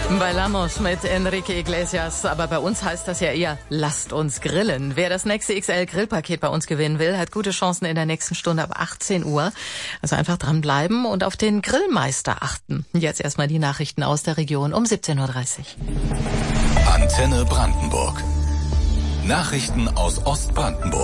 Bailamos mit Enrique Iglesias, aber bei uns heißt das ja eher, lasst uns grillen. Wer das nächste XL-Grillpaket bei uns gewinnen will, hat gute Chancen in der nächsten Stunde ab 18 Uhr. Also einfach dranbleiben und auf den Grillmeister achten. Jetzt erstmal die Nachrichten aus der Region um 17:30 Uhr. Antenne Brandenburg. Nachrichten aus Ostbrandenburg.